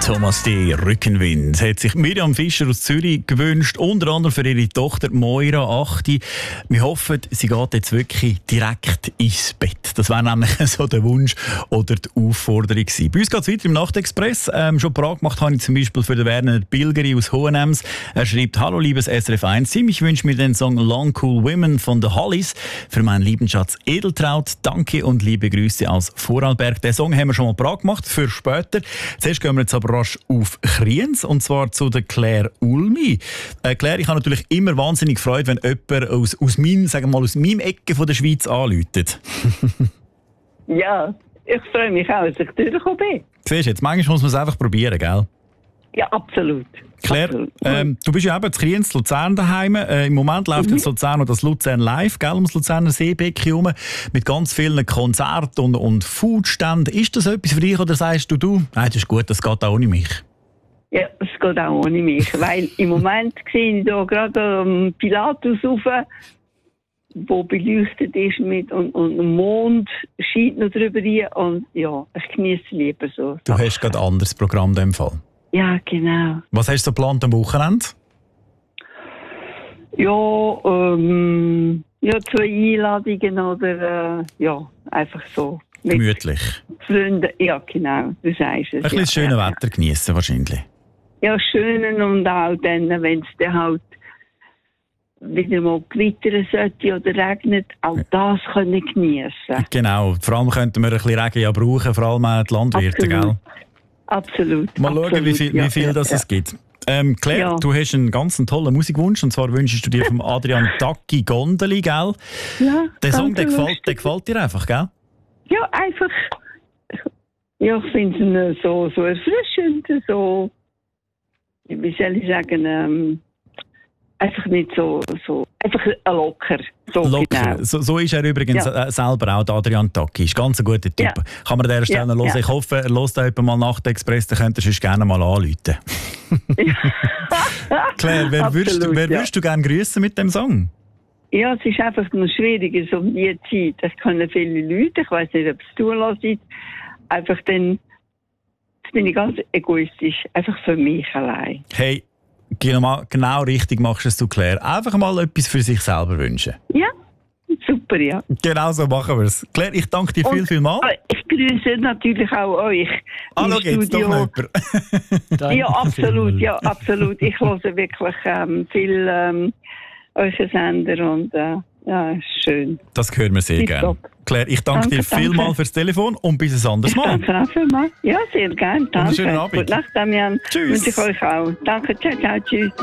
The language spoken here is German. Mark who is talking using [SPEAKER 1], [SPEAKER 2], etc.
[SPEAKER 1] Thomas D. Rückenwind hat sich Miriam Fischer aus Zürich gewünscht, unter anderem für ihre Tochter Moira, 8. Wir hoffen, sie geht jetzt wirklich direkt ins Bett. Das wäre nämlich so der Wunsch oder die Aufforderung gewesen. Bei uns geht es weiter im Nachtexpress. Schon parat gemacht habe ich zum Beispiel für den Werner Bilgeri aus Hohenems. Er schreibt: Hallo liebes SRF 1 Team, ich wünsche mir den Song Long Cool Women von The Hollies für meinen lieben Schatz Edeltraut. Danke und liebe Grüße aus Vorarlberg. Den Song haben wir schon mal parat gemacht für später. Zuerst gehen wir jetzt aber rasch auf Kriens, und zwar zu der Claire Ulmi. Claire, ich habe natürlich immer wahnsinnig Freude, wenn jemand aus meinem Ecke von der Schweiz anruft.
[SPEAKER 2] Ja, ich freue mich auch, dass ich durchgekommen bin.
[SPEAKER 1] Siehst du, jetzt manchmal muss man es einfach probieren, gell?
[SPEAKER 2] Ja, absolut.
[SPEAKER 1] Claire,
[SPEAKER 2] absolut.
[SPEAKER 1] Du bist ja eben in Kriens, Luzern daheim. Im Moment läuft in Luzern noch das Luzern Live, gell, ums Luzerner Seebecken herum, mit ganz vielen Konzerten und Foodständen. Ist das etwas für dich oder sagst du, nein, das ist gut, das geht auch ohne mich?
[SPEAKER 2] Ja, es geht auch ohne mich, weil im Moment sehe ich da gerade Pilatus rauf, wo beleuchtet ist und der Mond scheint noch drüber rein und ja, ich genieße lieber so.
[SPEAKER 1] Du hast gerade ein anderes Programm in dem Fall.
[SPEAKER 2] Ja, genau.
[SPEAKER 1] Was hast du so geplant am Wochenende?
[SPEAKER 2] Ja, 2 Einladungen oder einfach so.
[SPEAKER 1] Gemütlich.
[SPEAKER 2] Freunde, ja genau, du sagst es.
[SPEAKER 1] Ein bisschen schönes Wetter genießen wahrscheinlich. Ja,
[SPEAKER 2] schönen und auch dann, wenn es dann halt wieder mal gewittern sollte oder regnet, auch das können genießen.
[SPEAKER 1] Genau, vor allem könnten wir ein bisschen Regen ja brauchen, vor allem die Landwirte, gell?
[SPEAKER 2] Absolut.
[SPEAKER 1] Mal schauen, wie viel es gibt. Claire, du hast einen ganz tollen Musikwunsch, und zwar wünschst du dir vom Adrian Tacchi Gondeli, gell?
[SPEAKER 2] Ja,
[SPEAKER 1] der Song, der gefällt dir einfach, gell?
[SPEAKER 2] Ja, einfach. Ja, ich finde ihn so erfrischend, so, wie soll ich sagen, einfach nicht so einfach locker.
[SPEAKER 1] Locker.
[SPEAKER 2] Genau.
[SPEAKER 1] So ist er übrigens selber auch, Adrian Tacchi. Ist ganz ein guter Typ. Ja. Kann man an dieser Stelle hören. Ich hoffe, er hört jemand mal Nachtexpress, dann könnt ihr sonst gerne mal anrufen. Claire, wer würdest du gerne grüßen mit dem Song?
[SPEAKER 2] Ja, es ist einfach noch schwierig, so um die Zeit. Das können viele Leute, ich weiss nicht, ob es zulässt. Einfach dann, jetzt bin ich ganz egoistisch, einfach für mich allein.
[SPEAKER 1] Hey, genau richtig machst du es, Claire. Einfach mal etwas für sich selber wünschen.
[SPEAKER 2] Ja, super, ja.
[SPEAKER 1] Genau so machen wir es. Claire, ich danke dir viel mal.
[SPEAKER 2] Ich grüße natürlich auch euch.
[SPEAKER 1] Hallo, geht's doch noch
[SPEAKER 2] jemand? Ja, absolut. Ich höre wirklich viel euren Sender und ist schön.
[SPEAKER 1] Das hören wir sehr gerne. Claire, ich danke dir vielmals fürs Telefon und bis ein anderes Mal.
[SPEAKER 2] Danke auch vielmals. Ja, sehr gerne. Danke.
[SPEAKER 1] Und einen schönen Abend.
[SPEAKER 2] Gute Nacht, Damian.
[SPEAKER 1] Tschüss.
[SPEAKER 2] Wünsche ich euch auch. Danke, ciao, tschüss.